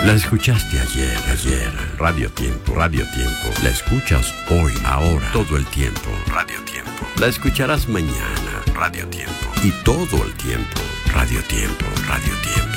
La escuchaste ayer. Radio Tiempo. La escuchas hoy, ahora, todo el tiempo. Radio Tiempo. La escucharás mañana. Radio Tiempo. Y todo el tiempo. Radio Tiempo.